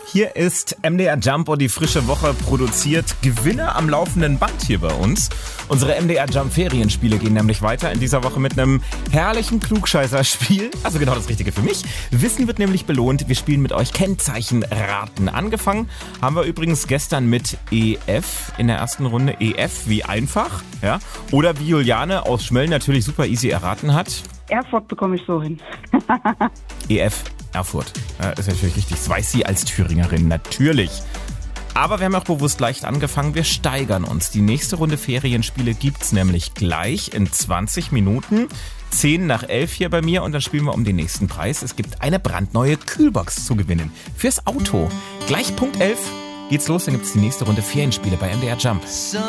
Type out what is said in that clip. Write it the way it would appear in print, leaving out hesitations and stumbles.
Hier ist MDR Jump und die frische Woche produziert Gewinne am laufenden Band hier bei uns. Unsere MDR Jump Ferienspiele gehen nämlich weiter in dieser Woche mit einem herrlichen Klugscheißerspiel. Also genau das Richtige für mich. Wissen wird nämlich belohnt. Wir spielen mit euch Kennzeichenraten. Angefangen haben wir übrigens gestern mit EF in der ersten Runde. EF wie einfach, ja. Oder wie Juliane aus Schmölln natürlich super easy erraten hat. Erfurt bekomme ich so hin. EF Erfurt. Ist natürlich richtig. Das weiß sie als Thüringerin, natürlich. Aber wir haben auch bewusst leicht angefangen. Wir steigern uns. Die nächste Runde Ferienspiele gibt's nämlich gleich in 20 Minuten. 10 nach 11 hier bei mir und dann spielen wir um den nächsten Preis. Es gibt eine brandneue Kühlbox zu gewinnen. Fürs Auto. Gleich Punkt 11 geht's los. Dann gibt's die nächste Runde Ferienspiele bei MDR Jump.